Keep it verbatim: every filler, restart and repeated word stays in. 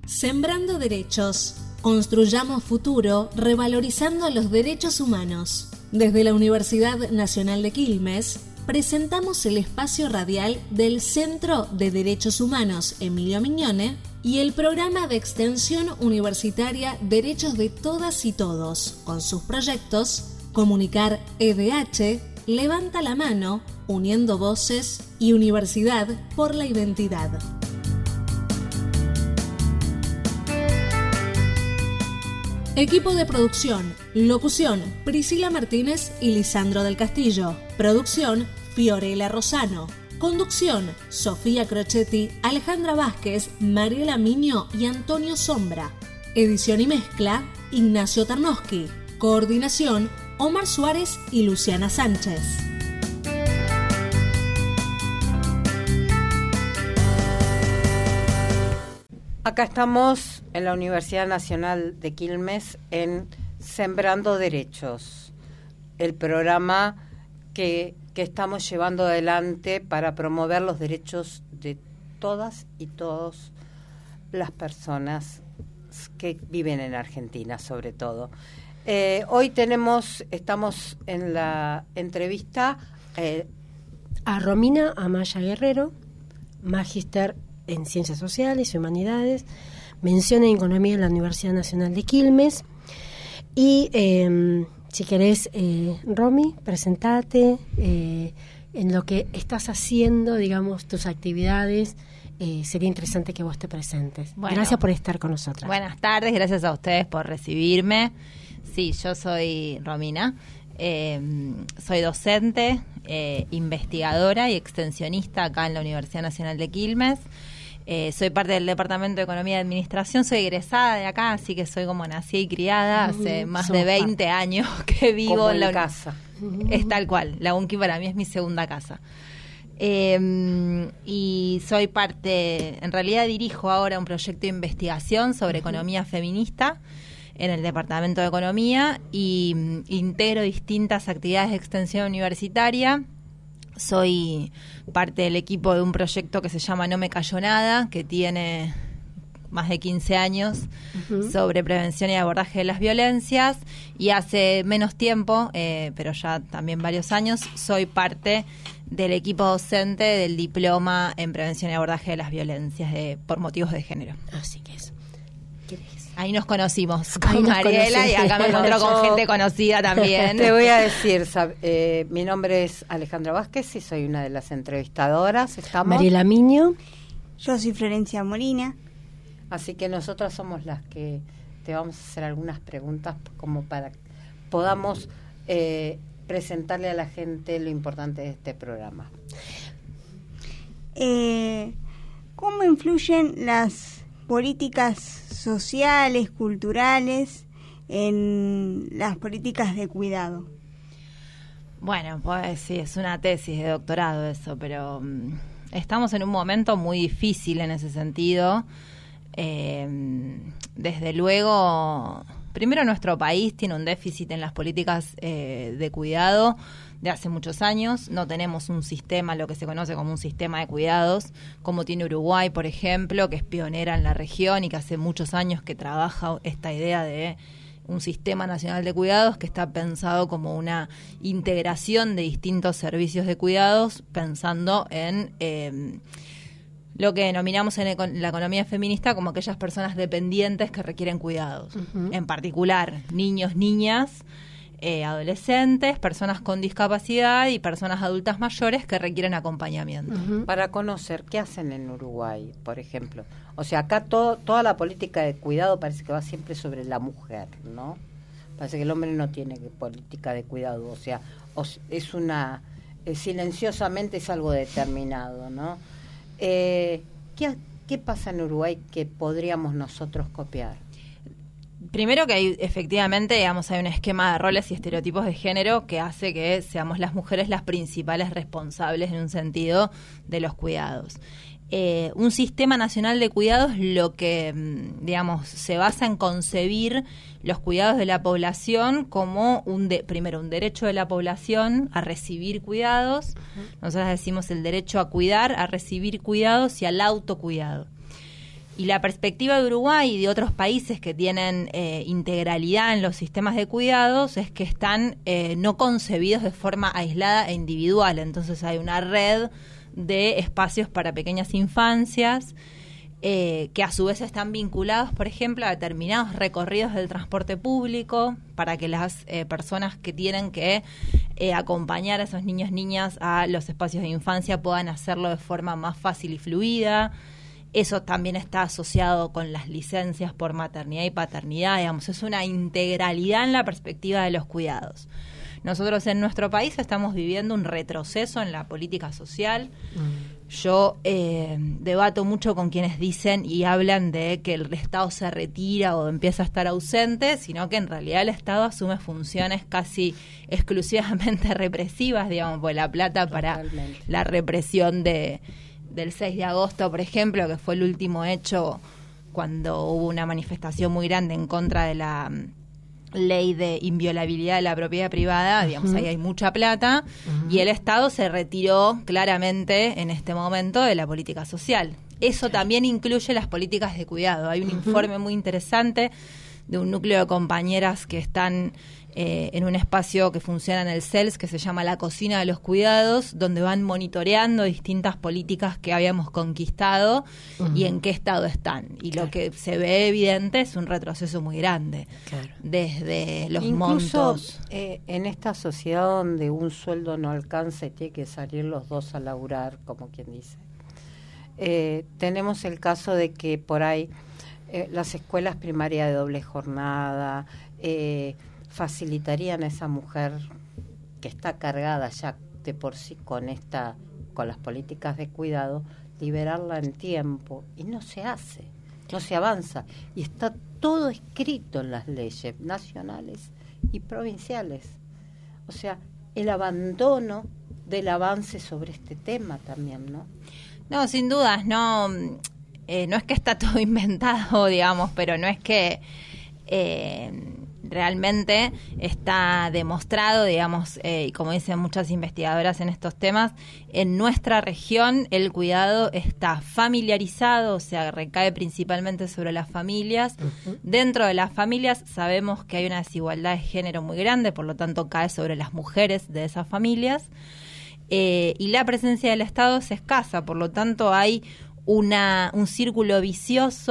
Sembrando derechos. Construyamos futuro revalorizando los derechos humanos. Desde la Universidad Nacional de Quilmes, presentamos el espacio radial del Centro de Derechos Humanos Emilio Mignone y el programa de extensión universitaria Derechos de Todas y Todos, con sus proyectos Comunicar E D H, Levanta la Mano, Uniendo Voces y Universidad por la Identidad. Equipo de producción, locución, Priscila Martínez y Lisandro del Castillo. Producción, Fiorella Rosano. Conducción, Sofía Crocetti, Alejandra Vázquez, Mariela Miño y Antonio Sombra. Edición y mezcla, Ignacio Tarnowski. Coordinación, Omar Suárez y Luciana Sánchez. Acá estamos en la Universidad Nacional de Quilmes en Sembrando Derechos, el programa que, que estamos llevando adelante para promover los derechos de todas y todos las personas que viven en Argentina, sobre todo. Eh, hoy tenemos, estamos en la entrevista eh, a Romina Amaya Guerrero, magíster en Ciencias Sociales y Humanidades, mención en Economía en la Universidad Nacional de Quilmes. Y eh, si querés, eh, Romy, presentate eh, en lo que estás haciendo, digamos, tus actividades. Eh, sería interesante que vos te presentes. Bueno, gracias por estar con nosotras. Buenas tardes, gracias a ustedes por recibirme. Sí, yo soy Romina, eh, soy docente, eh, investigadora y extensionista acá en la Universidad Nacional de Quilmes. Eh, soy parte del Departamento de Economía y Administración, soy egresada de acá, así que soy como nacida y criada, hace uh-huh. más Somos de veinte parte. Años que vivo como en la casa. Uh-huh. Es tal cual, la UNQUI para mí es mi segunda casa. Eh, y soy parte, en realidad dirijo ahora un proyecto de investigación sobre uh-huh. economía feminista en el Departamento de Economía y um, integro distintas actividades de extensión universitaria. Soy parte del equipo de un proyecto que se llama No Me Cayó Nada, que tiene más de quince años, uh-huh. sobre prevención y abordaje de las violencias, y hace menos tiempo, eh, pero ya también varios años, soy parte del equipo docente del diploma en prevención y abordaje de las violencias de, por motivos de género. Así que eso. Ahí nos conocimos con Ahí nos Mariela conocí. Y acá me encontró con gente conocida también. Te voy a decir, eh, mi nombre es Alejandra Vázquez y soy una de las entrevistadoras. Estamos. Mariela Miño. Yo soy Florencia Molina. Así que nosotras somos las que te vamos a hacer algunas preguntas como para que podamos eh, presentarle a la gente lo importante de este programa. Eh, ¿Cómo influyen las políticas sociales, culturales, en las políticas de cuidado? Bueno, pues sí, es una tesis de doctorado eso, pero um, estamos en un momento muy difícil en ese sentido. Eh, desde luego, primero nuestro país tiene un déficit en las políticas eh, de cuidado de hace muchos años. No tenemos un sistema, lo que se conoce como un sistema de cuidados, como tiene Uruguay, por ejemplo, que es pionera en la región y que hace muchos años que trabaja esta idea de un sistema nacional de cuidados que está pensado como una integración de distintos servicios de cuidados, pensando en eh, lo que denominamos en econ- la economía feminista como aquellas personas dependientes que requieren cuidados. Uh-huh. En particular, niños, niñas, Eh, adolescentes, personas con discapacidad y personas adultas mayores que requieren acompañamiento. Uh-huh. Para conocer qué hacen en Uruguay, por ejemplo. O sea, acá todo, toda la política de cuidado parece que va siempre sobre la mujer, ¿no? Parece que el hombre no tiene política de cuidado, o sea, o, es una eh, silenciosamente es algo determinado, ¿no? Eh, ¿qué, ¿Qué pasa en Uruguay que podríamos nosotros copiar? Primero que hay, efectivamente, digamos, hay un esquema de roles y estereotipos de género que hace que seamos las mujeres las principales responsables en un sentido de los cuidados. Eh, un sistema nacional de cuidados lo que, digamos, se basa en concebir los cuidados de la población como un de, primero un derecho de la población a recibir cuidados. Uh-huh. Nosotros decimos el derecho a cuidar, a recibir cuidados y al autocuidado. Y la perspectiva de Uruguay y de otros países que tienen eh, integralidad en los sistemas de cuidados es que están eh, no concebidos de forma aislada e individual. Entonces hay una red de espacios para pequeñas infancias eh, que a su vez están vinculados, por ejemplo, a determinados recorridos del transporte público para que las eh, personas que tienen que eh, acompañar a esos niños niñas a los espacios de infancia puedan hacerlo de forma más fácil y fluida. Eso también está asociado con las licencias por maternidad y paternidad, digamos, es una integralidad en la perspectiva de los cuidados. Nosotros en nuestro país estamos viviendo un retroceso en la política social. Mm. Yo eh, debato mucho con quienes dicen y hablan de que el Estado se retira o empieza a estar ausente, sino que en realidad el Estado asume funciones casi exclusivamente represivas, digamos, por la plata para Totalmente. La represión de... del seis de agosto, por ejemplo, que fue el último hecho cuando hubo una manifestación muy grande en contra de la um, ley de inviolabilidad de la propiedad privada, uh-huh. digamos, ahí hay mucha plata, uh-huh. y el Estado se retiró claramente en este momento de la política social. Eso también incluye las políticas de cuidado. Hay un uh-huh. informe muy interesante de un núcleo de compañeras que están eh, en un espacio que funciona en el C E L S, que se llama La Cocina de los Cuidados, donde van monitoreando distintas políticas que habíamos conquistado uh-huh. y en qué estado están. Y claro. lo que se ve evidente es un retroceso muy grande, claro. desde los Incluso, montos. Eh, en esta sociedad donde un sueldo no alcanza y tiene que salir los dos a laburar, como quien dice, eh, tenemos el caso de que por ahí eh, las escuelas primarias de doble jornada eh, facilitarían a esa mujer que está cargada ya de por sí con esta con las políticas de cuidado, liberarla en tiempo, y no se hace, no se avanza, y está todo escrito en las leyes nacionales y provinciales. O sea, el abandono del avance sobre este tema también, ¿no? No, sin dudas, no, eh, no es que está todo inventado, digamos, pero no es que eh, realmente está demostrado, digamos, eh, y como dicen muchas investigadoras en estos temas, en nuestra región el cuidado está familiarizado, o sea, recae principalmente sobre las familias. Uh-huh. Dentro de las familias sabemos que hay una desigualdad de género muy grande, por lo tanto cae sobre las mujeres de esas familias. Eh, y la presencia del Estado es escasa, por lo tanto hay una un círculo vicioso